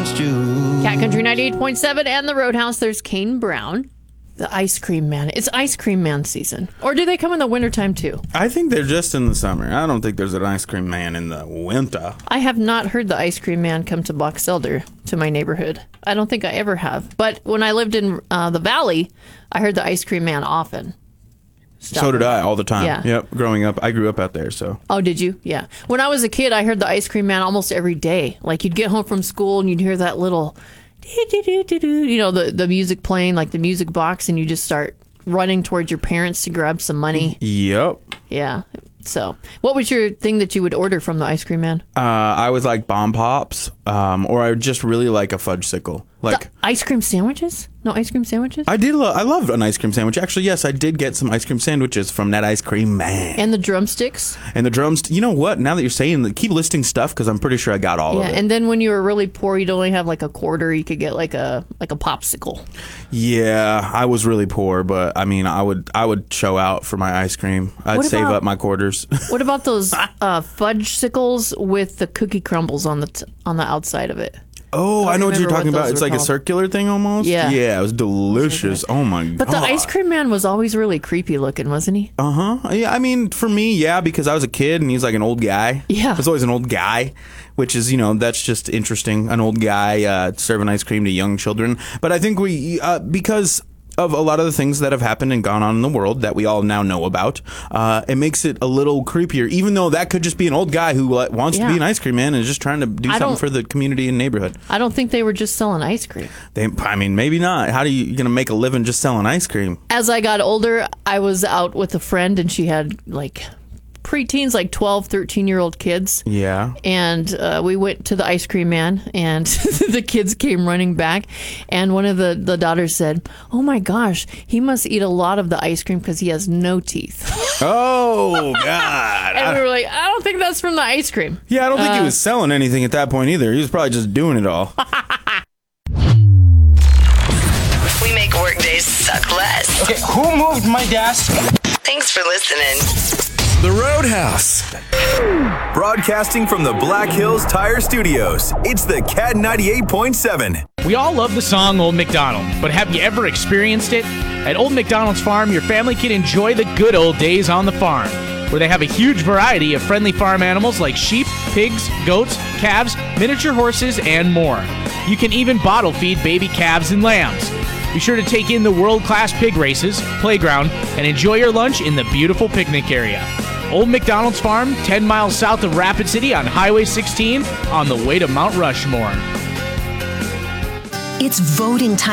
against you. Cat Country 98.7 and the Roadhouse. There's Kane Brown, the Ice Cream Man. It's Ice Cream Man season. Or do they come in the wintertime too? I think they're just in the summer. I don't think there's an ice cream man in the winter. I have not heard the Ice Cream Man come to Box Elder, to my neighborhood. I don't think I ever have. But when I lived in the Valley, I heard the Ice Cream Man often. So did I, all the time. Yeah. Yep, growing up. I grew up out there, so. Oh, did you? Yeah. When I was a kid, I heard the Ice Cream Man almost every day. Like, you'd get home from school and you'd hear that little, you know, the music playing, like the music box, and you just start running towards your parents to grab some money. Yep. Yeah. So, what was your thing that you would order from the Ice Cream Man? I was like Bomb Pops, or I would just really like a Fudgesicle. Like the ice cream sandwiches? No ice cream sandwiches? I love an ice cream sandwich. Actually, yes, I did get some ice cream sandwiches from that Ice Cream Man. And the drumsticks? And the drums. You know what? Now that you're saying that, keep listing stuff because I'm pretty sure I got all of it. Yeah, and then when you were really poor, you'd only have like a quarter. You could get like a popsicle. Yeah, I was really poor, but I mean, I would show out for my ice cream. I'd save up my quarters. What about those fudgesicles with the cookie crumbles on the outside of it? Oh, I know what you're talking about. It's like a circular thing almost. Yeah. Yeah, it was delicious. Oh my god. But the Ice Cream Man was always really creepy looking, wasn't he? Yeah, I mean, for me, yeah, because I was a kid and he's like an old guy. Yeah. It's always an old guy, which is, you know, that's just interesting. An old guy serving ice cream to young children. But I think because of a lot of the things that have happened and gone on in the world that we all now know about, it makes it a little creepier, even though that could just be an old guy who wants to be an ice cream man and is just trying to do something for the community and neighborhood. I don't think they were just selling ice cream. I mean, maybe not. How are you going to make a living just selling ice cream? As I got older, I was out with a friend and she had like preteens, like 12, 13-year-old kids. Yeah. And we went to the Ice Cream Man, and the kids came running back. And one of the daughters said, "Oh my gosh, he must eat a lot of the ice cream because he has no teeth." Oh, God. And we were like, I don't think that's from the ice cream. Yeah, I don't think he was selling anything at that point either. He was probably just doing it all. We make workdays suck less. Okay, who moved my desk? Thanks for listening. The Roadhouse. Broadcasting from the Black Hills Tire Studios, it's the Cat 98.7. We all love the song Old MacDonald, but have you ever experienced it? At Old MacDonald's Farm, your family can enjoy the good old days on the farm, where they have a huge variety of friendly farm animals like sheep, pigs, goats, calves, miniature horses, and more. You can even bottle feed baby calves and lambs. Be sure to take in the world-class pig races, playground, and enjoy your lunch in the beautiful picnic area. Old MacDonald's Farm, 10 miles south of Rapid City on Highway 16 on the way to Mount Rushmore. It's voting time.